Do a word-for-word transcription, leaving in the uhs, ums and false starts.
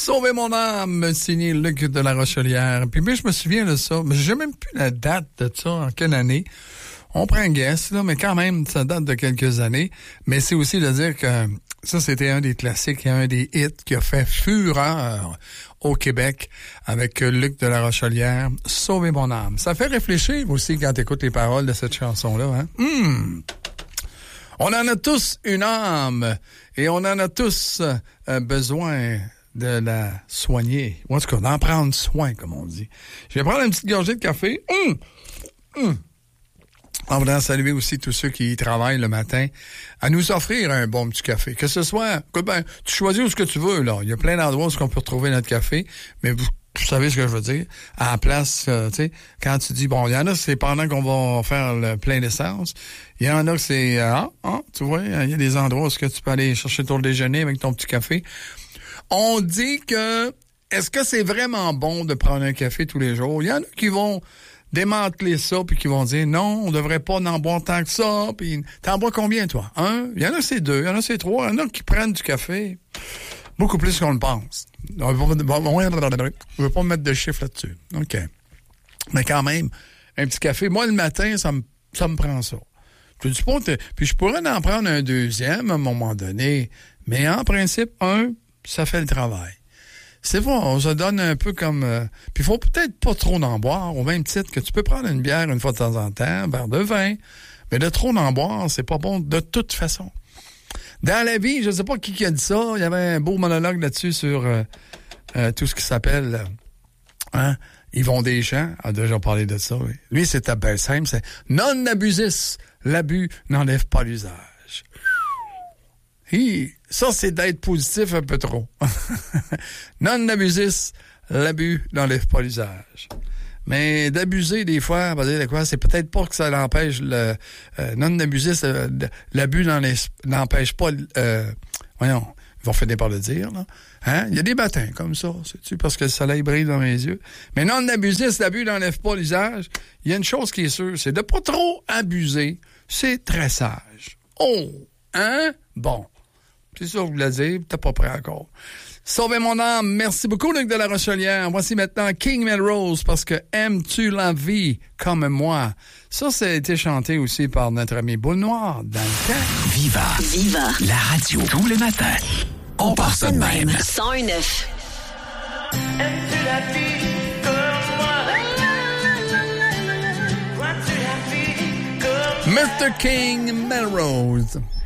Sauver mon âme, signé Luc de la Rochelière. Puis moi, je me souviens de ça, mais j'ai même plus la date de ça, en quelle année. On prend un guess, là, mais quand même, ça date de quelques années. Mais c'est aussi de dire que ça, c'était un des classiques et un des hits qui a fait fureur au Québec avec Luc de la Rochelière. Sauver mon âme. Ça fait réfléchir aussi quand tu écoutes les paroles de cette chanson-là. Hein? Mmh. On en a tous une âme et on en a tous euh, besoin de la soigner. Ou en tout cas, d'en prendre soin, comme on dit. Je vais prendre une petite gorgée de café. Mmh. Mmh. En voulant saluer aussi tous ceux qui y travaillent le matin à nous offrir un bon petit café. Que ce soit, que ben, tu choisis où ce que tu veux, là. Il y a plein d'endroits où on peut retrouver notre café, mais vous, vous savez ce que je veux dire. À la place, euh, tu sais, quand tu dis, bon, il y en a, c'est pendant qu'on va faire le plein d'essence. Il y en a que c'est, ah, ah, tu vois, il y a des endroits où est-ce que tu peux aller chercher ton déjeuner avec ton petit café. On dit que, est-ce que c'est vraiment bon de prendre un café tous les jours? Il y en a qui vont démanteler ça, puis qui vont dire, non, on devrait pas en boire tant que ça, puis t'en bois combien, toi? Un? Il y en a, c'est deux, il y en a, c'est trois, il y en a qui prennent du café beaucoup plus qu'on le pense. On ne veut pas mettre de chiffres là-dessus. OK. Mais quand même, un petit café, moi, le matin, ça me, ça me prend ça. Je dis pas, puis je pourrais en prendre un deuxième à un moment donné, mais en principe, un, ça fait le travail. C'est vrai, on se donne un peu comme... Euh, puis il faut peut-être pas trop en boire, au même titre que tu peux prendre une bière une fois de temps en temps, un verre de vin, mais de trop en boire, c'est pas bon de toute façon. Dans la vie, je sais pas qui, qui a dit ça, il y avait un beau monologue là-dessus sur euh, euh, tout ce qui s'appelle... Euh, hein, Yvon Deschamps a déjà parlé de ça. Oui. Lui, c'est bien simple, c'est « Non abusis, l'abus n'enlève pas l'usage ». Hi, ça, c'est d'être positif un peu trop. Non abusis, l'abus n'enlève pas l'usage. Mais d'abuser, des fois, on va dire quoi, c'est peut-être pas que ça l'empêche le... Euh, non abusis, euh, l'abus n'empêche pas... Euh, voyons, ils vont finir par le dire, là. Hein? Il y a des matins comme ça, sais-tu, parce que le soleil brille dans mes yeux. Mais non abusis, l'abus n'enlève pas l'usage. Il y a une chose qui est sûre, c'est de pas trop abuser. C'est très sage. Oh! Hein? Bon. C'est ça que je voulais dire, t'es pas prêt encore. Sauvez mon âme, merci beaucoup Luc de la Rochelière. Voici maintenant King Melrose, parce que aimes-tu la vie comme moi? Ça, ça a été chanté aussi par notre ami Boule Noire dans le temps. Viva! Viva! La radio, tous les matins. On part ça de même. cent un neuf. Aimes-tu la vie comme moi? Vois-tu la vie comme mister King Melrose.